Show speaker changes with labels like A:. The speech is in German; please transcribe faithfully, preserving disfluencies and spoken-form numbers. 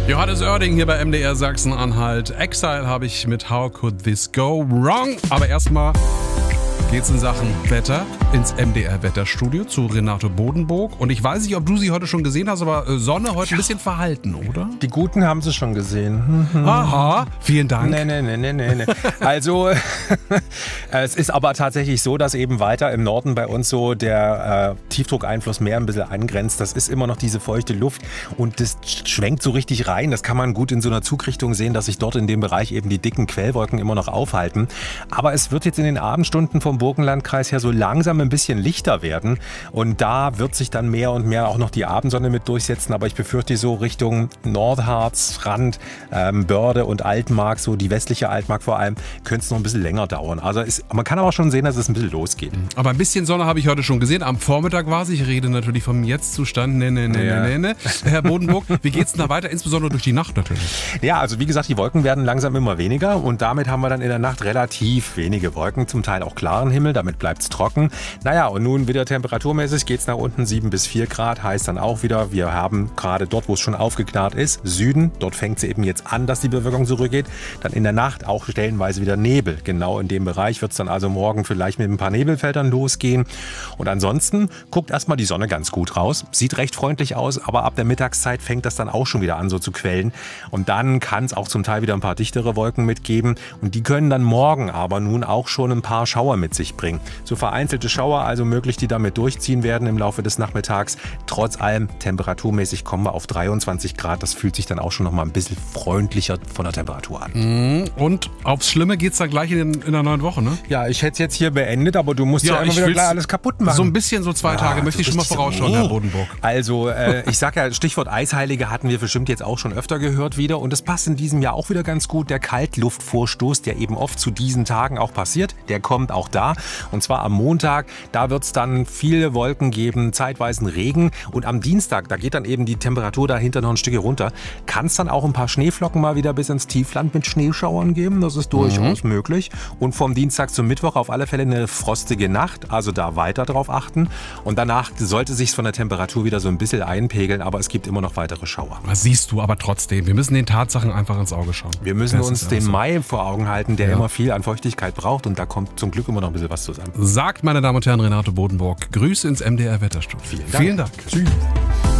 A: Johannes Oerding hier bei M D R Sachsen-Anhalt. Exile habe ich mit How Could This Go Wrong? Aber erstmal geht's in Sachen Wetter ins M D R-Wetterstudio zu Renate Bodenburg. Und ich weiß nicht, ob du sie heute schon gesehen hast, aber Sonne heute ein bisschen verhalten, oder?
B: Die Guten haben sie schon gesehen.
A: Aha, vielen Dank.
B: Nee, nee, nee, nee, nee. Also, es ist aber tatsächlich so, dass eben weiter im Norden bei uns so der äh, Tiefdruckeinfluss mehr ein bisschen angrenzt. Das ist immer noch diese feuchte Luft und das schwenkt so richtig rein. Das kann man gut in so einer Zugrichtung sehen, dass sich dort in dem Bereich eben die dicken Quellwolken immer noch aufhalten. Aber es wird jetzt in den Abendstunden vom Burgenlandkreis her so langsam ein bisschen lichter werden und da wird sich dann mehr und mehr auch noch die Abendsonne mit durchsetzen, aber ich befürchte so Richtung Nordharz, Rand, ähm, Börde und Altmark, so die westliche Altmark vor allem, könnte es noch ein bisschen länger dauern. Also es, man kann aber schon sehen, dass es ein bisschen losgeht.
A: Aber ein bisschen Sonne habe ich heute schon gesehen, am Vormittag war es, ich rede natürlich vom Jetzt-Zustand, ne, ne, ne,
B: Ja.
A: ne, ne. Herr Bodenburg, wie geht's denn da weiter, insbesondere durch die Nacht natürlich?
B: Ja, also wie gesagt, die Wolken werden langsam immer weniger und damit haben wir dann in der Nacht relativ wenige Wolken, zum Teil auch klaren Himmel, damit bleibt es trocken. Naja, und nun wieder temperaturmäßig geht es nach unten, sieben bis vier Grad, heißt dann auch wieder, wir haben gerade dort, wo es schon aufgeklärt ist, Süden, dort fängt es eben jetzt an, dass die Bewölkung zurückgeht, dann in der Nacht auch stellenweise wieder Nebel. Genau in dem Bereich wird es dann also morgen vielleicht mit ein paar Nebelfeldern losgehen. Und ansonsten guckt erstmal die Sonne ganz gut raus, sieht recht freundlich aus, aber ab der Mittagszeit fängt das dann auch schon wieder an so zu quellen. Und dann kann es auch zum Teil wieder ein paar dichtere Wolken mitgeben und die können dann morgen aber nun auch schon ein paar Schauer mit sich bringen. So vereinzelte Schauer also möglich, die damit durchziehen werden im Laufe des Nachmittags. Trotz allem temperaturmäßig kommen wir auf dreiundzwanzig Grad. Das fühlt sich dann auch schon noch mal ein bisschen freundlicher von der Temperatur an.
A: Und aufs Schlimme geht's dann gleich in, in der neuen Woche, ne?
B: Ja, ich hätte es jetzt hier beendet, aber du musst ja, ja immer
A: ich
B: wieder
A: will's
B: gleich alles kaputt machen.
A: So ein bisschen, so zwei
B: Ja,
A: Tage möchte ich
B: du
A: schon mal
B: bist
A: vorausschauen,
B: so-
A: Herr Bodenburg.
B: Also, äh, ich sag ja, Stichwort Eisheilige hatten wir bestimmt jetzt auch schon öfter gehört wieder. Und das passt in diesem Jahr auch wieder ganz gut. Der Kaltluftvorstoß, der eben oft zu diesen Tagen auch passiert, der kommt auch da. Und zwar am Montag, da wird es dann viele Wolken geben, zeitweisen Regen. Und am Dienstag, da geht dann eben die Temperatur dahinter noch ein Stück runter, kann es dann auch ein paar Schneeflocken mal wieder bis ins Tiefland mit Schneeschauern geben. Das ist durchaus mhm. möglich. Und vom Dienstag zum Mittwoch auf alle Fälle eine frostige Nacht. Also da weiter drauf achten. Und danach sollte sich von der Temperatur wieder so ein bisschen einpegeln. Aber es gibt immer noch weitere Schauer.
A: Das siehst du aber trotzdem. Wir müssen den Tatsachen einfach ins Auge schauen.
B: Wir müssen
A: Das
B: uns
A: ist
B: den
A: auch so.
B: Mai vor Augen halten, der
A: Ja.
B: immer viel an Feuchtigkeit braucht. Und da kommt zum Glück immer noch ein bisschen was zusammen.
A: Sagt, meine Damen und Herren, Renate Bodenburg. Grüße ins M D R Wetterstudio.
B: Vielen Dank.
A: Vielen Dank.
B: Tschüss.